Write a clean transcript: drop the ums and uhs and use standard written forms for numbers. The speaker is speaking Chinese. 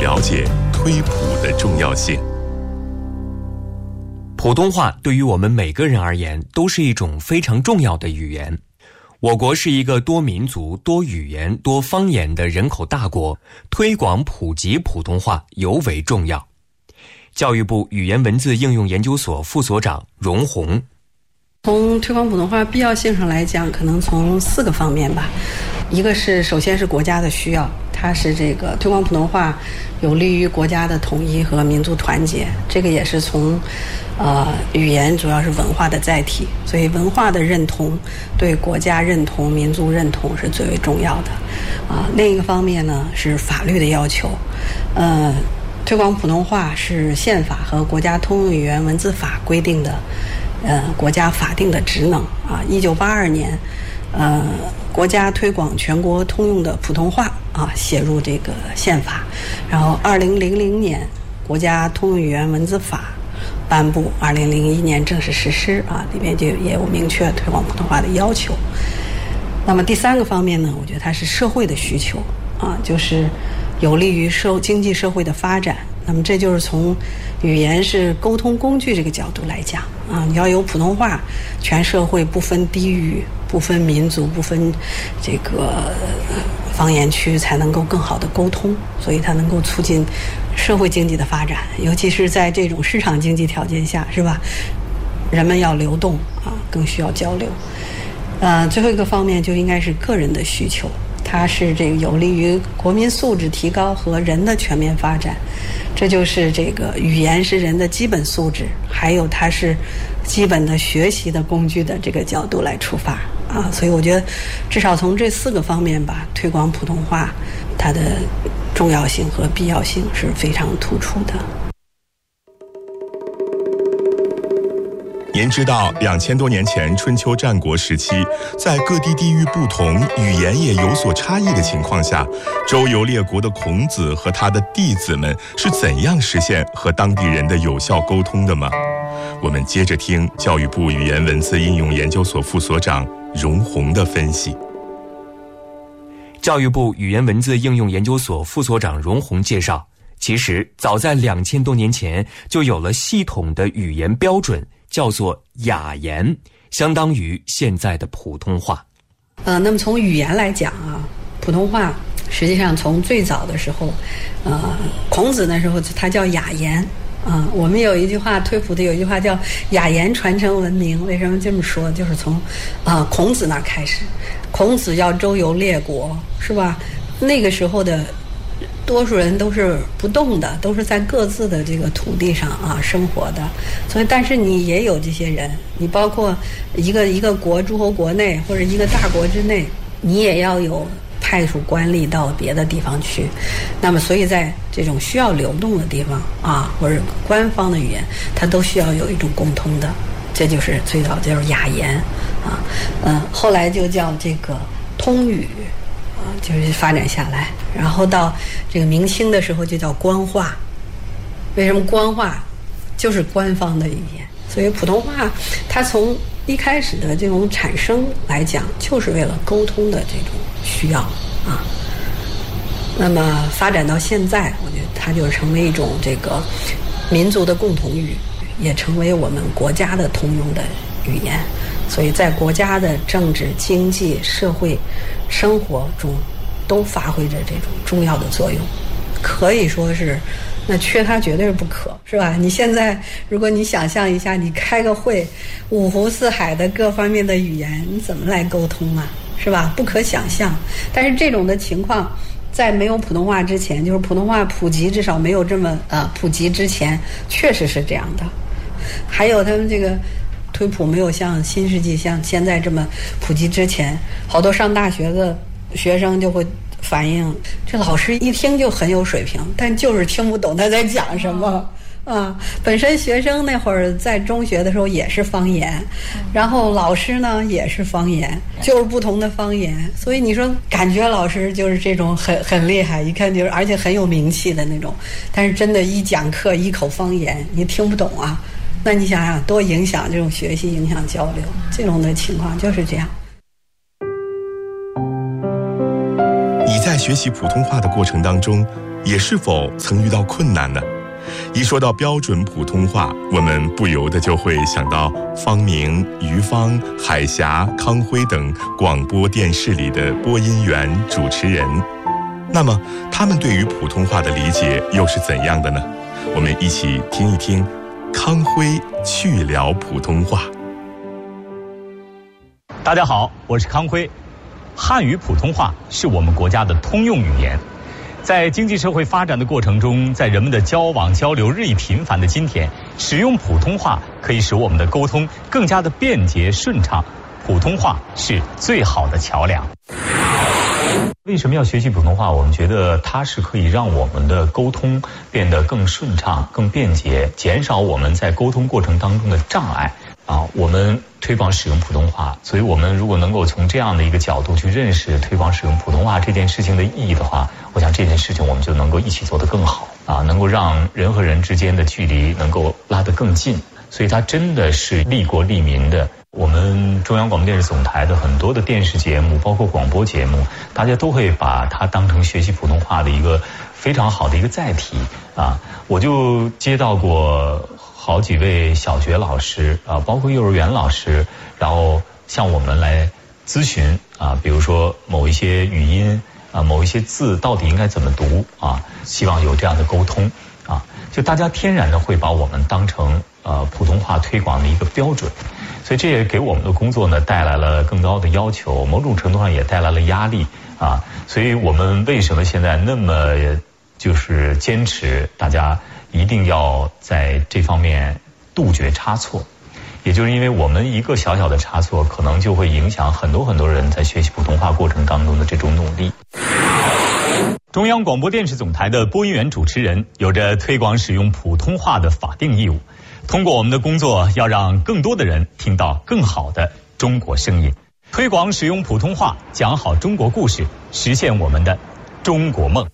了解推普的重要性。 普通话对于我们每个人而言都是一种非常重要的语言。我国是一个多民族、多语言、多方言的人口大国，推广普及普通话尤为重要。教育部语言文字应用研究所副所长荣红。 从推广普通话必要性上来讲，可能从4个方面吧。一个是首先是国家的需要，它是这个推广普通话有利于国家的统一和民族团结，这个也是从语言主要是文化的载体，所以文化的认同对国家认同、民族认同是最为重要的。另一个方面呢是法律的要求，推广普通话是宪法和国家通用语言文字法规定的国家法定的职能啊。1982年国家推广全国通用的普通话写入这个宪法，然后2000年国家通用语言文字法颁布，2001年正式实施里面就也有明确推广普通话的要求。那么第3个方面呢，我觉得它是社会的需求就是有利于经济社会的发展。那么这就是从语言是沟通工具这个角度来讲你要有普通话，全社会不分地域、不分民族、不分这个方言区才能够更好的沟通，所以它能够促进社会经济的发展，尤其是在这种市场经济条件下，是吧？人们要流动更需要交流。最后一个方面就应该是个人的需求，它是这个有利于国民素质提高和人的全面发展。这就是这个语言是人的基本素质，还有它是基本的学习的工具的这个角度来出发所以我觉得至少从这4个方面吧，推广普通话它的重要性和必要性是非常突出的。 您知道2000多年前春秋战国时期，在各地地域不同、语言也有所差异的情况下，周游列国的孔子和他的弟子们是怎样实现和当地人的有效沟通的吗？我们接着听教育部语言文字应用研究所副所长荣红的分析。 教育部语言文字应用研究所副所长荣红介绍，其实早在2000多年前就有了系统的语言标准，叫做雅言，相当于现在的普通话。 那么从语言来讲普通话实际上从最早的时候，孔子那时候他叫雅言我们有一句话，推普的有一句话叫雅言传承文明。为什么这么说？就是从孔子那开始，孔子要周游列国，是吧？那个时候的多数人都是不动的，都是在各自的这个土地上生活的，所以但是你也有这些人，你包括一个国诸侯国内或者一个大国之内，你也要有派属官吏到别的地方去。那么所以在这种需要流动的地方或者官方的语言，它都需要有一种共通的，这就是最早就是雅言后来就叫这个通语就是发展下来，然后到这个明清的时候就叫官话。为什么官话？就是官方的语言。所以普通话它从一开始的这种产生来讲，就是为了沟通的这种需要那么发展到现在，我觉得它就成为一种这个民族的共同语，也成为我们国家的通用的语言。所以在国家的政治、经济、社会生活中都发挥着这种重要的作用，可以说是那缺它绝对是不可，是吧？你现在如果你想象一下，你开个会，5湖4海的各方面的语言，你怎么来沟通是吧？不可想象。但是这种的情况在没有普通话之前，就是普通话普及至少没有这么普及之前，确实是这样的。还有他们这个推普没有像新世纪像现在这么普及之前，好多上大学的学生就会反映，这老师一听就很有水平，但就是听不懂他在讲什么本身学生那会儿在中学的时候也是方言，然后老师呢也是方言，就是不同的方言，所以你说感觉老师就是这种很厉害，一看就是而且很有名气的那种，但是真的一讲课一口方言你听不懂那你想想多影响这种学习，影响交流，这种的情况就是这样。 你在学习普通话的过程当中，也是否曾遇到困难呢？一说到标准普通话，我们不由得就会想到方明、于芳、海霞、康辉等广播电视里的播音员、主持人。那么他们对于普通话的理解又是怎样的呢？我们一起听一听康辉去聊普通话。 大家好，我是康辉。汉语普通话是我们国家的通用语言，在经济社会发展的过程中，在人们的交往交流日益频繁的今天，使用普通话可以使我们的沟通更加的便捷顺畅。普通话是最好的桥梁。为什么要学习普通话？我们觉得它是可以让我们的沟通变得更顺畅、更便捷，减少我们在沟通过程当中的障碍。我们推广使用普通话，所以我们如果能够从这样的一个角度去认识推广使用普通话这件事情的意义的话，我想这件事情我们就能够一起做得更好能够让人和人之间的距离能够拉得更近，所以它真的是利国利民的。我们中央广播电视总台的很多的电视节目，包括广播节目，大家都会把它当成学习普通话的一个非常好的一个载体我就接到过好几位小学老师包括幼儿园老师，然后向我们来咨询比如说某一些语音某一些字到底应该怎么读希望有这样的沟通就大家天然的会把我们当成普通话推广的一个标准，所以这也给我们的工作呢带来了更高的要求，某种程度上也带来了压力所以我们为什么现在那么就是坚持大家一定要在这方面杜绝差错，也就是因为我们一个小小的差错可能就会影响很多很多人在学习普通话过程当中的这种努力。中央广播电视总台的播音员主持人有着推广使用普通话的法定义务，通过我们的工作要让更多的人听到更好的中国声音，推广使用普通话，讲好中国故事，实现我们的中国梦。